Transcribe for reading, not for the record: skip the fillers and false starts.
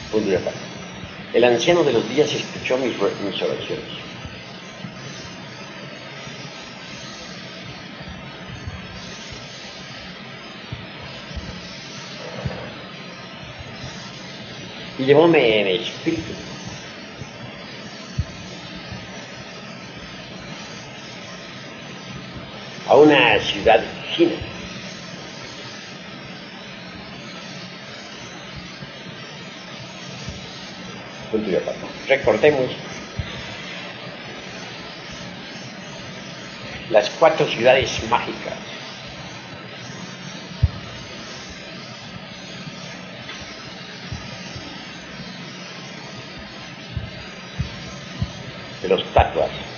Punto y aparte. El anciano de los días escuchó mis oraciones. Y llevóme en espíritu a una ciudad fina, punto y aparte. Recordemos las 4 ciudades mágicas de los tatuas.